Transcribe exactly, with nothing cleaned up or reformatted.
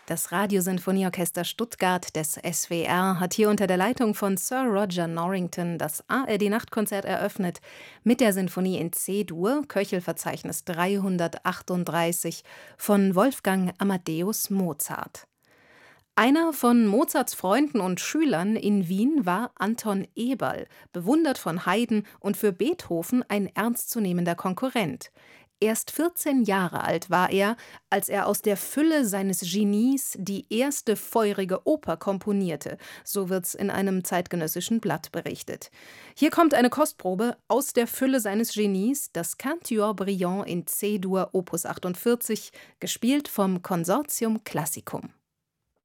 Das Radiosinfonieorchester Stuttgart des S W R hat hier unter der Leitung von Sir Roger Norrington das A R D-Nachtkonzert eröffnet mit der Sinfonie in C-Dur, Köchelverzeichnis dreihundertachtunddreißig von Wolfgang Amadeus Mozart. Einer von Mozarts Freunden und Schülern in Wien war Anton Eberl, bewundert von Haydn und für Beethoven ein ernstzunehmender Konkurrent. Erst vierzehn Jahre alt war er, als er aus der Fülle seines Genies die erste feurige Oper komponierte, so wird's in einem zeitgenössischen Blatt berichtet. Hier kommt eine Kostprobe aus der Fülle seines Genies, das Quatuor Brillant in C-Dur Opus achtundvierzig, gespielt vom Consortium Classicum.